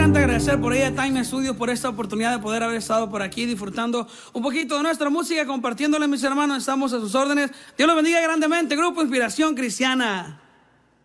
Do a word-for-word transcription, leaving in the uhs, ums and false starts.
encanta agradecer por ella Time Studios por esta oportunidad de poder haber estado por aquí disfrutando un poquito de nuestra música, compartiéndole, mis hermanos. Estamos a sus órdenes. Dios los bendiga grandemente. Grupo Inspiración Cristiana.